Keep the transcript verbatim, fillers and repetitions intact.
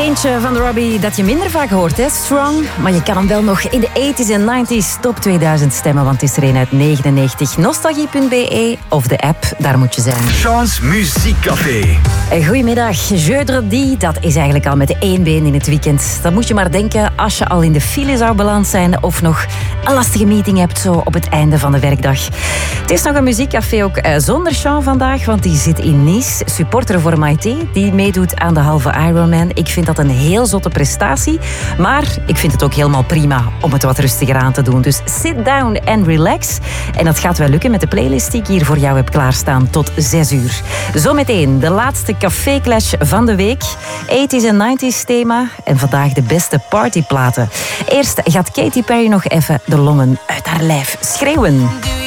Eentje van de Robbie dat je minder vaak hoort, hè? Strong. Maar je kan hem wel nog in de tachtiger en negentiger top tweeduizend stemmen, want het is er een uit negenennegentig. Nostalgie punt b e of de app, daar moet je zijn. Sean's Muziekcafé. Goedemiddag. Jeudi, dat is eigenlijk al met één been in het weekend. Dat moet je maar denken als je al in de file zou beland zijn of nog een lastige meeting hebt zo op het einde van de werkdag. Het is nog een muziekcafé ook uh, zonder Sean vandaag, want die zit in Nice. Supporter voor Maïté, die meedoet aan de halve Ironman. Ik vind dat een heel zotte prestatie, maar ik vind het ook helemaal prima om het wat rustiger aan te doen. Dus sit down and relax. En dat gaat wel lukken met de playlist die ik hier voor jou heb klaarstaan tot zes uur. Zometeen de laatste café-clash van de week. tachtiger en negentiger thema en vandaag de beste partyplaten. Eerst gaat Katy Perry nog even de longen uit haar lijf schreeuwen.